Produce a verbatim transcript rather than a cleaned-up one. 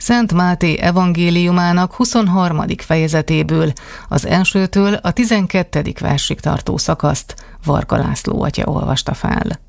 Szent Máté evangéliumának huszonharmadik fejezetéből, az elsőtől a tizenkettedik versig tartó szakaszt Varga László atya olvasta fel.